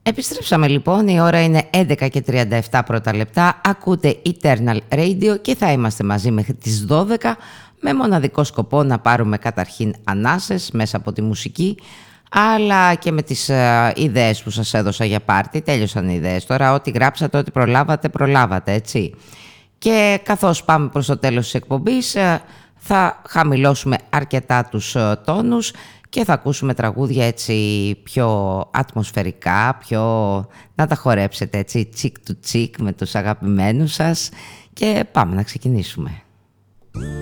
Επιστρέψαμε λοιπόν, η ώρα είναι 11 και 37 πρώτα λεπτά, ακούτε Eternal Radio και θα είμαστε μαζί μέχρι τις 12 με μοναδικό σκοπό να πάρουμε καταρχήν ανάσες μέσα από τη μουσική, αλλά και με τις ιδέες που σας έδωσα για πάρτι. Τέλειωσαν οι ιδέες τώρα, ό,τι γράψατε, ό,τι προλάβατε, έτσι. Και καθώς πάμε προς το τέλος της εκπομπής θα χαμηλώσουμε αρκετά τους τόνους και θα ακούσουμε τραγούδια έτσι πιο ατμοσφαιρικά, πιο να τα χορέψετε έτσι τσικ του τσικ με τους αγαπημένους σας και πάμε να ξεκινήσουμε.